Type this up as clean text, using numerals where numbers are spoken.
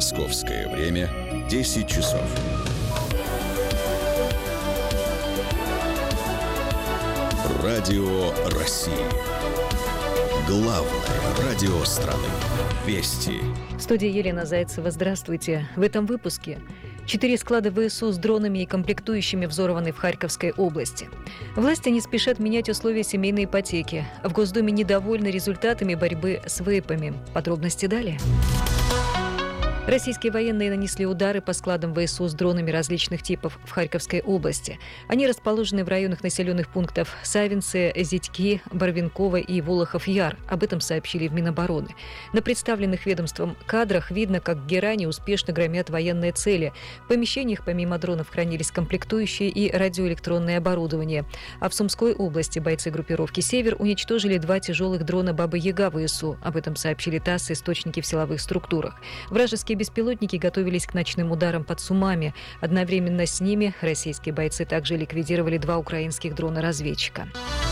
Московское время 10 часов. Радио России. Главное радио страны. Вести. В студии Елена Зайцева. Здравствуйте. В этом выпуске 4 склада ВСУ с дронами и комплектующими взорваны в Харьковской области. Власти не спешат менять условия семейной ипотеки. В Госдуме недовольны результатами борьбы с вейпами. Подробности далее. Российские военные нанесли удары по складам ВСУ с дронами различных типов в Харьковской области. Они расположены в районах населенных пунктов Савинцы, Зятьки, Барвинково и Волохов-Яр. Об этом сообщили в Минобороны. На представленных ведомством кадрах видно, как герани успешно громят военные цели. В помещениях помимо дронов хранились комплектующие и радиоэлектронное оборудование. А в Сумской области бойцы группировки «Север» уничтожили 2 тяжелых дрона «Баба-Яга» ВСУ. Об этом сообщили ТАСС и источники в силовых структурах. Вражеские беспилотники готовились к ночным ударам под Сумами. Одновременно с ними российские бойцы также ликвидировали 2 украинских дрона-разведчика.